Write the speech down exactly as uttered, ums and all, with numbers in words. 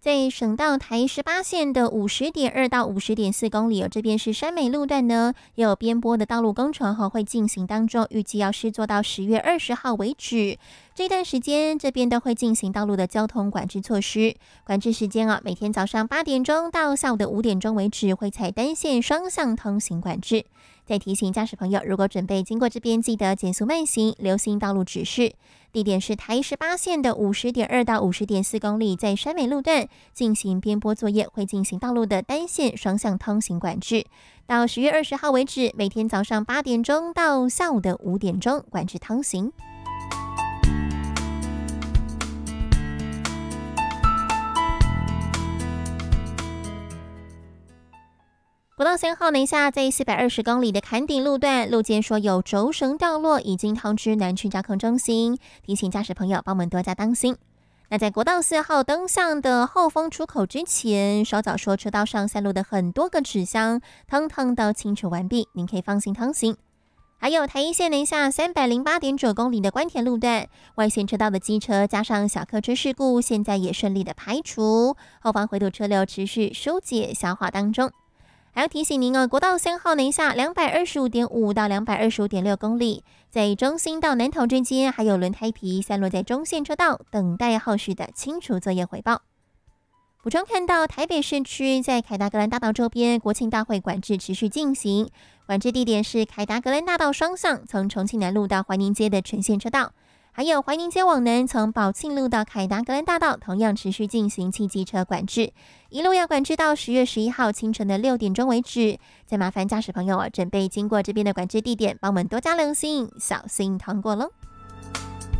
在省道台十八线的五十点二到五十点四公里，这边是山美路段呢，也有边坡的道路工程会进行当中，预计要施作到十月二十号为止。这段时间这边都会进行道路的交通管制措施，管制时间啊，每天早上八点钟到下午的五点钟为止，会采单线双向通行管制。再提醒驾驶朋友，如果准备经过这边，记得减速慢行，留心道路指示。地点是台十八线的五十点二到五十点四公里，在山美路段进行边坡作业，会进行道路的单线双向通行管制。到十月二十号为止，每天早上八点钟到下午的五点钟管制通行。国道三号南下在四百二十公里的坎顶路段，路肩说有轴绳掉落，已经通知南区交控中心，提醒驾驶朋友帮我们多加当心。那在国道四号登向的后丰出口之前，稍早说车道上散落的很多个纸箱，通通都清除完毕，您可以放心通行。还有台一线南下三百零八点九公里的关田路段，外线车道的机车加上小客车事故，现在也顺利的排除，后方回堵车流持续疏解消化当中。还要提醒您哦，国道三号南下两百二十五点五到两百二十五点六公里，在中心到南投之间，还有轮胎皮散落在中线车道，等待后续的清除作业回报。补充看到台北市区在凯达格兰大道周边，国庆大会管制持续进行，管制地点是凯达格兰大道双向，从重庆南路到怀宁街的全线车道。还有怀宁街往南，从宝庆路到凯达格兰大道，同样持续进行汽机车管制，一路要管制到十月十一号清晨的六点钟为止。再麻烦驾驶朋友啊，准备经过这边的管制地点，帮我们多加留心，小心通过喽。